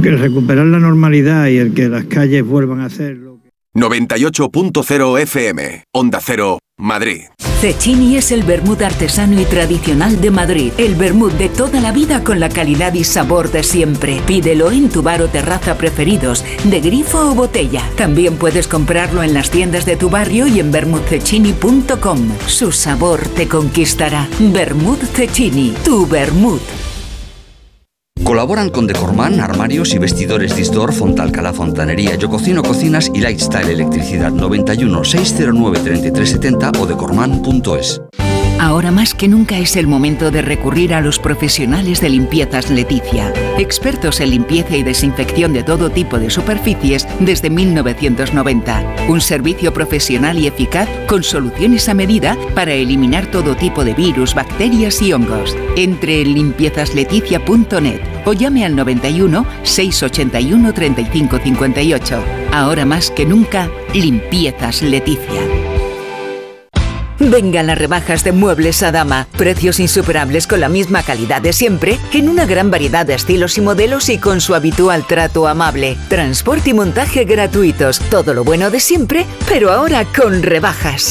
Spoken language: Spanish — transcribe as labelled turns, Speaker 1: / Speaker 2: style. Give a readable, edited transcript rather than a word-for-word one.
Speaker 1: Que recuperar la normalidad y el que las calles vuelvan a ser lo que...
Speaker 2: 98.0 FM, Onda Cero, Madrid.
Speaker 3: Cecchini es el vermut artesano y tradicional de Madrid. El vermut de toda la vida con la calidad y sabor de siempre. Pídelo en tu bar o terraza preferidos, de grifo o botella. También puedes comprarlo en las tiendas de tu barrio y en vermutcecchini.com. Su sabor te conquistará. Vermut Cecchini, tu vermut.
Speaker 4: Colaboran con Decorman, armarios y vestidores Distor, Fontalcalá Fontanería, Yo Cocino Cocinas y Lifestyle Electricidad. 91 609 3370 o decorman.es.
Speaker 3: Ahora más que nunca es el momento de recurrir a los profesionales de Limpiezas Leticia. Expertos en limpieza y desinfección de todo tipo de superficies desde 1990. Un servicio profesional y eficaz con soluciones a medida para eliminar todo tipo de virus, bacterias y hongos. Entre en limpiezasLeticia.net o llame al 91 681 35 58. Ahora más que nunca, Limpiezas Leticia.
Speaker 5: Vengan las rebajas de Muebles Adama. Precios insuperables con la misma calidad de siempre, en una gran variedad de estilos y modelos y con su habitual trato amable. Transporte y montaje gratuitos. Todo lo bueno de siempre, pero ahora con rebajas.